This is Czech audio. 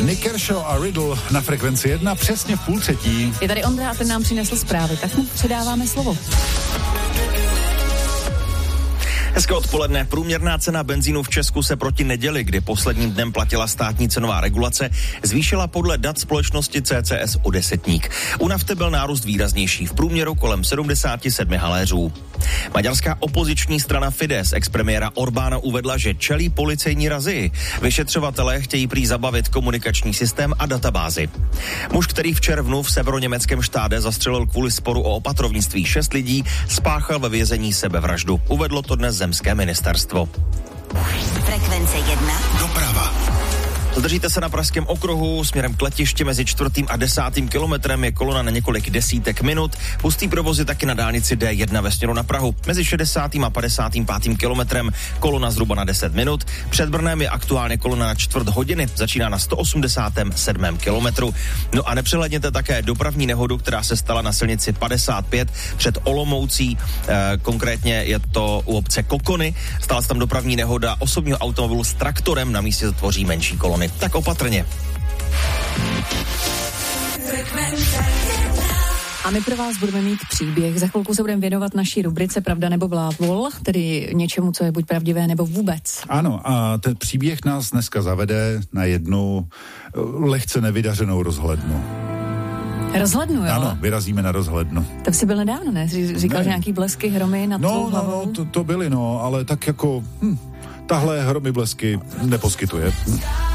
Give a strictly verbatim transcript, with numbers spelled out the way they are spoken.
Nick Kershaw a Riddle na frekvenci jedna přesně v půl třetí. Je tady Ondra a ten nám přinesl zprávy, tak mu předáváme slovo. Hezké odpoledne. Průměrná cena benzínu v Česku se proti neděli, kdy posledním dnem platila státní cenová regulace, zvýšila podle dat společnosti C C S o desetník. U nafty byl nárůst výraznější, v průměru kolem sedmdesát sedm haléřů. Maďarská opoziční strana Fidesz expremiéra Orbána uvedla, že čelí policejní razii. Vyšetřovatelé chtějí prý zabavit komunikační systém a databázi. Muž, který v červnu v severoněmeckém Štáde zastřelil kvůli sporu o opatrovnictví šest lidí, spáchal ve vězení sebevraždu. Uvedlo to dnes zemské ministerstvo. Frekvence jedna. Doprava. Zdržíte se na Pražském okruhu, směrem k letišti mezi čtvrtým a desátým kilometrem je kolona na několik desítek minut. Pustý provoz je taky na dálnici D jedna ve směru na Prahu. Mezi šedesátým a padesátým pátým kilometrem kolona zhruba na deset minut. Před Brnem je aktuálně kolona na čtvrt hodiny, začíná na sto osmdesátém sedmém kilometru. No a nepřehlédněte také dopravní nehodu, která se stala na silnici padesát pět před Olomoucí, e, konkrétně je to u obce Kokony. Stala se tam dopravní nehoda osobního automobilu s traktorem, na místě zatvoří menší kolony. Tak opatrně. A my pro vás budeme mít příběh. Za chvilku se budeme věnovat naší rubrice Pravda nebo blábol, tedy něčemu, co je buď pravdivé nebo vůbec. Ano, a ten příběh nás dneska zavede na jednu lehce nevydařenou rozhlednu. Rozhlednu, jo? Ano, vyrazíme na rozhlednu. Tak jsi byl nedávno, ne? Říkal, ne. že nějaký blesky, hromy nad no, tvou no, hlavou. No, to, to byly, no, ale tak jako... Hm, tahle hromy blesky neposkytuje. Hm.